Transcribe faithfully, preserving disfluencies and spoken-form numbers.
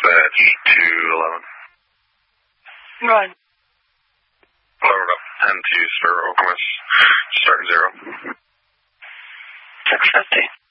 Dispatch two eleven. Run. Lowered up ten to Star Oklahoma. Starting zero. six fifty.